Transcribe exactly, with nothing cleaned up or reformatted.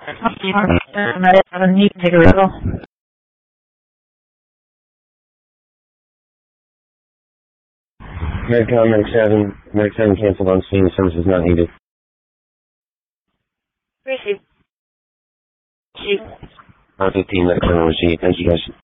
You can take a recall. Medcom, Medic seven, Medic seven canceled on scene, service is not needed. Receive. Chief. R fifteen, Medic seven received. Thank you guys.